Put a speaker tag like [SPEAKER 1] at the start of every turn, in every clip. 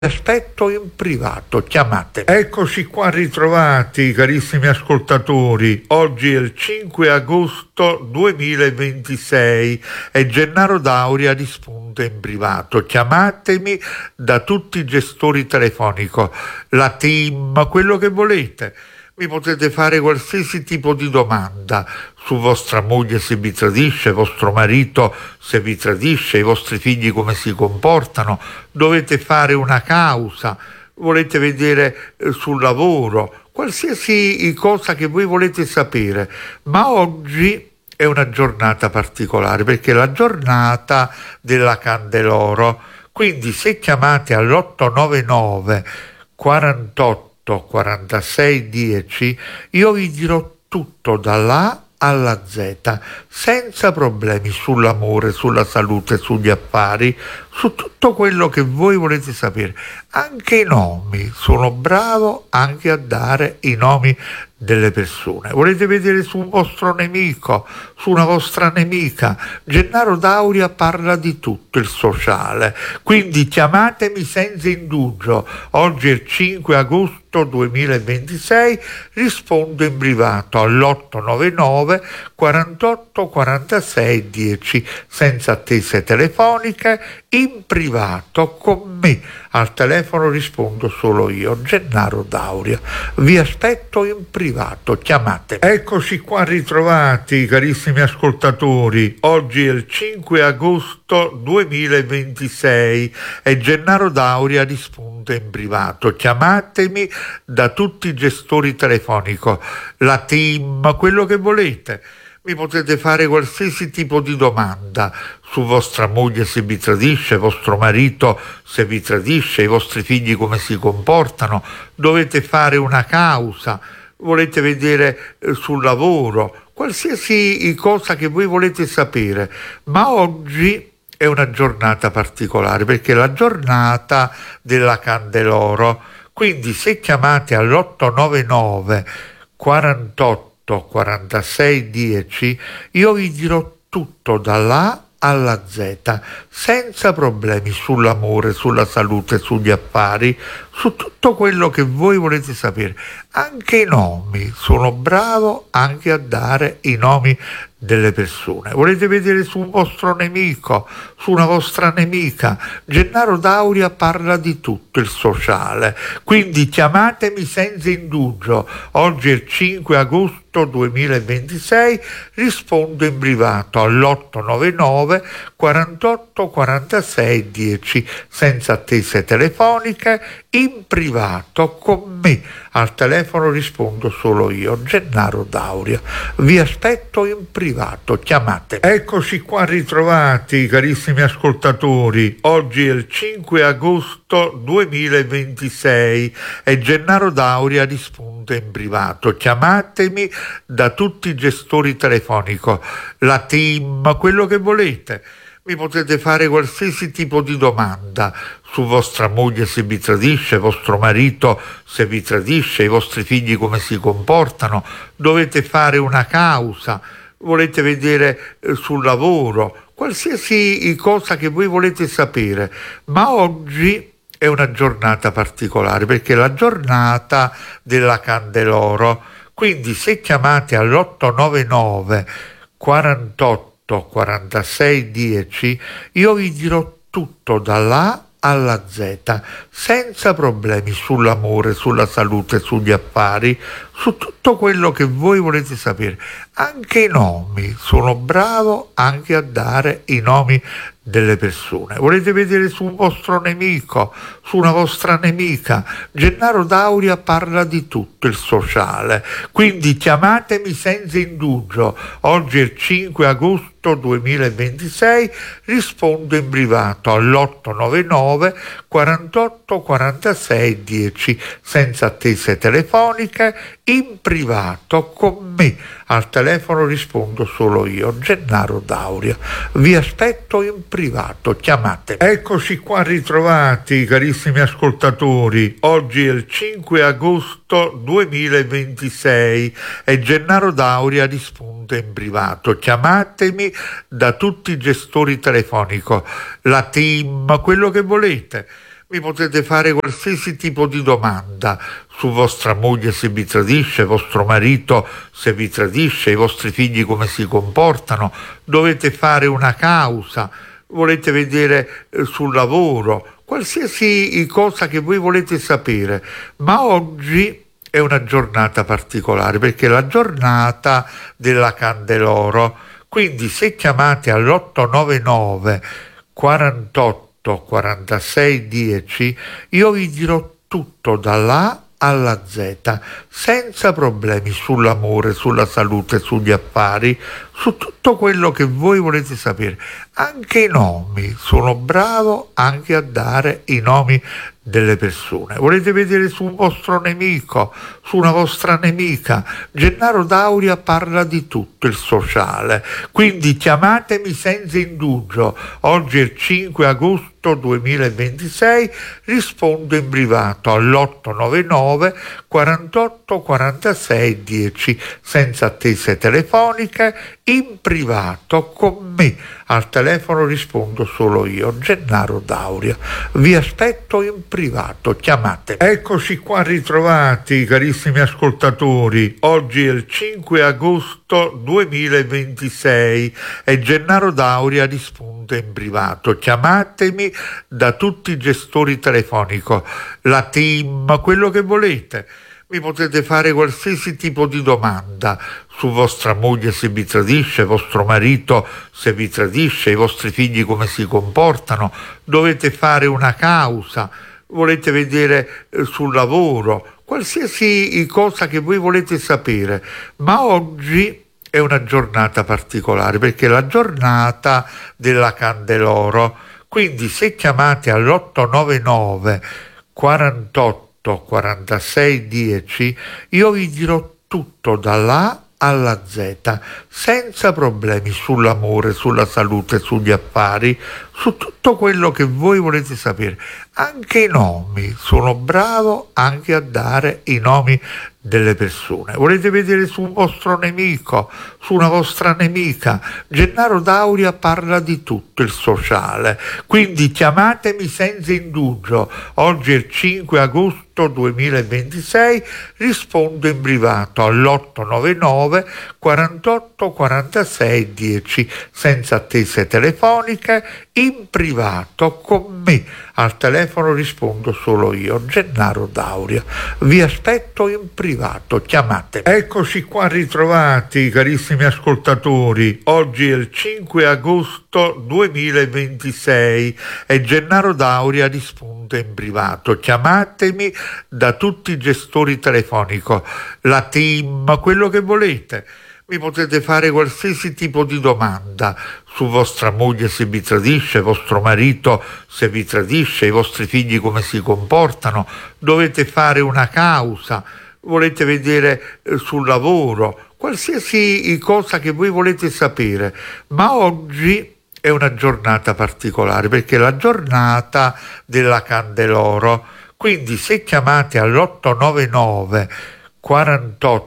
[SPEAKER 1] Aspetto in privato, chiamate. Eccoci qua ritrovati, carissimi ascoltatori. Oggi è il 5 agosto 2026 e Gennaro Dauria risponde in privato. Chiamatemi da tutti i gestori telefonico, la team, quello che volete. Mi potete fare qualsiasi tipo di domanda su vostra moglie se vi tradisce, vostro marito se vi tradisce, i vostri figli come si comportano, dovete fare una causa, volete vedere sul lavoro, qualsiasi cosa che voi volete sapere. Ma oggi è una giornata particolare perché è la giornata della Candeloro. Quindi se chiamate all'899 48 46 10 io vi dirò tutto dall'A alla Z, senza problemi, sull'amore, sulla salute, sugli affari, su tutto quello che voi volete sapere. Anche i nomi, sono bravo anche a dare i nomi delle persone. Volete vedere su un vostro nemico, su una vostra nemica? Gennaro Dauria parla di tutto il sociale, quindi chiamatemi senza indugio. Oggi è il 5 agosto 2026, rispondo in privato all'899 48 46 10, senza attese telefoniche, in privato con me. Al telefono rispondo solo io, Gennaro Dauria. Vi aspetto in privato, chiamate. Eccoci qua ritrovati, carissimi ascoltatori. Oggi è il 5 agosto 2026 e Gennaro Dauria risponde in privato. Chiamatemi da tutti i gestori telefonico, la team, quello che volete. Mi potete fare qualsiasi tipo di domanda su vostra moglie se vi tradisce, vostro marito se vi tradisce, i vostri figli come si comportano, dovete fare una causa, volete vedere sul lavoro, qualsiasi cosa che voi volete sapere. Ma oggi è una giornata particolare perché è la giornata della Candeloro. Quindi se chiamate all'899 48 46 10 io vi dirò tutto dall'A alla Z, senza problemi, sull'amore, sulla salute, sugli affari, su tutto quello che voi volete sapere. Anche i nomi, sono bravo anche a dare i nomi delle persone. Volete vedere su un vostro nemico, su una vostra nemica? Gennaro Dauria parla di tutto il sociale, quindi chiamatemi senza indugio. Oggi è il 5 agosto 2026, rispondo in privato all'899 48 46 10, senza attese telefoniche, in privato con me. Al telefono rispondo solo io, Gennaro Dauria. Vi aspetto in privato, chiamate. Eccoci qua ritrovati, carissimi ascoltatori. Oggi è il 5 agosto 2026 e Gennaro Dauria risponde in privato. Chiamatemi da tutti i gestori telefonico, la team, quello che volete. Mi potete fare qualsiasi tipo di domanda su vostra moglie se vi tradisce, vostro marito se vi tradisce, i vostri figli come si comportano, dovete fare una causa, volete vedere sul lavoro, qualsiasi cosa che voi volete sapere. Ma oggi è una giornata particolare perché è la giornata della Candeloro. Quindi se chiamate all'899 48 46 10 io vi dirò tutto dall'A alla Z, senza problemi, sull'amore, sulla salute, sugli affari, su tutto quello che voi volete sapere. Anche i nomi, sono bravo anche a dare i nomi delle persone. Volete vedere su un vostro nemico, su una vostra nemica? Gennaro Dauria parla di tutto il sociale, quindi chiamatemi senza indugio. Oggi è il 5 agosto 2026, rispondo in privato all'899 48 46 10, senza attese telefoniche, in privato con me. Al telefono rispondo solo io, Gennaro Dauria. Vi aspetto in privato, chiamate. Eccoci qua ritrovati, carissimi ascoltatori. Oggi è il 5 agosto 2026 e Gennaro Dauria risponde in privato. Chiamatemi da tutti i gestori telefonico, la team, quello che volete. mi potete fare qualsiasi tipo di domanda su vostra moglie se vi tradisce, vostro marito se vi tradisce, i vostri figli come si comportano, dovete fare una causa, volete vedere sul lavoro, qualsiasi cosa che voi volete sapere. Ma oggi è una giornata particolare perché è la giornata della Candeloro. Quindi se chiamate all'899 48 46 10 io vi dirò tutto dalla A alla Z, senza problemi, sull'amore, sulla salute, sugli affari, su tutto quello che voi volete sapere. Anche i nomi, sono bravo anche a dare i nomi delle persone. Volete vedere su un vostro nemico, su una vostra nemica? Gennaro Dauria parla di tutto il sociale, quindi chiamatemi senza indugio. Oggi è il 5 agosto 2026, rispondo in privato all'899 48 46 10, senza attese telefoniche, in privato con me. Al telefono rispondo solo io, Gennaro Dauria. Vi aspetto in privato, chiamate. Eccoci qua ritrovati, carissimi ascoltatori. Oggi è il 5 agosto 2026 e Gennaro Dauria risponde in privato. Chiamatemi da tutti i gestori telefonico, la team, quello che volete. Mi potete fare qualsiasi tipo di domanda su vostra moglie se vi tradisce, vostro marito se vi tradisce, i vostri figli come si comportano, dovete fare una causa, volete vedere sul lavoro, qualsiasi cosa che voi volete sapere. Ma oggi è una giornata particolare perché è la giornata della Candeloro. Quindi se chiamate all'899 48 46 10 io vi dirò tutto dalla A alla Z, senza problemi, sull'amore, sulla salute, sugli affari, su tutto quello che voi volete sapere. Anche i nomi, sono bravo anche a dare i nomi delle persone. Volete vedere su un vostro nemico, su una vostra nemica? Gennaro Dauria parla di tutto il sociale, quindi chiamatemi senza indugio. Oggi è il 5 agosto 2026, rispondo in privato all'899 48 46 10, senza attese telefoniche, in privato con me. Al telefono rispondo solo io, Gennaro Dauria. Vi aspetto in privato, chiamate. Eccoci qua ritrovati, carissimi ascoltatori. Oggi è il 5 agosto 2026 e Gennaro Dauria risponde in privato. Chiamatemi da tutti i gestori telefonico, la team, quello che volete. Mi potete fare qualsiasi tipo di domanda su vostra moglie se vi tradisce, vostro marito se vi tradisce, i vostri figli come si comportano, dovete fare una causa, volete vedere sul lavoro, qualsiasi cosa che voi volete sapere. Ma oggi è una giornata particolare perché è la giornata della Candeloro. Quindi se chiamate all'899 48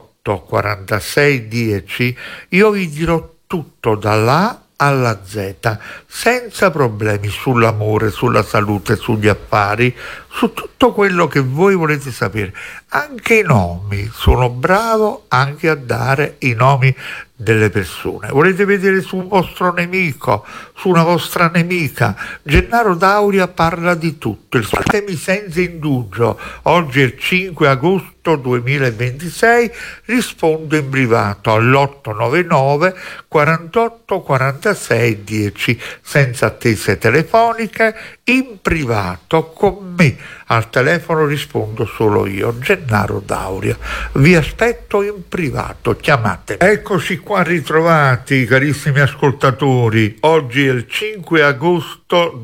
[SPEAKER 1] 46 10 io vi dirò tutto dalla A alla Z, senza problemi, sull'amore, sulla salute, sugli affari, su tutto quello che voi volete sapere. Anche i nomi, sono bravo anche a dare i nomi delle persone. Volete vedere su un vostro nemico, su una vostra nemica? Gennaro Dauria parla di tutto. Fatemi senza indugio. Oggi è il 5 agosto 2026, rispondo in privato all'899 48 46 10, senza attese telefoniche, in privato con me. Al telefono rispondo solo io, Gennaro Dauria. Vi aspetto in privato, chiamate. Eccoci qua ritrovati, carissimi ascoltatori. Oggi è il 5 agosto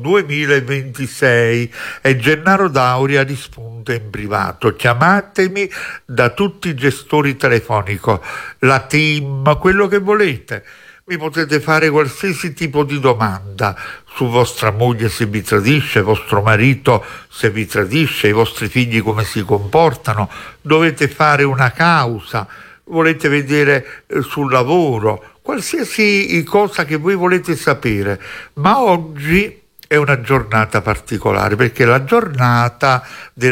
[SPEAKER 1] 2026 e Gennaro Dauria risponde in privato. Chiamatemi da tutti i gestori telefonico, la team, quello che volete. Mi potete fare qualsiasi tipo di domanda su vostra moglie se vi tradisce, vostro marito se vi tradisce, i vostri figli come si comportano, dovete fare una causa, volete vedere sul lavoro, qualsiasi cosa che voi volete sapere. Ma oggi è una giornata particolare, perché la giornata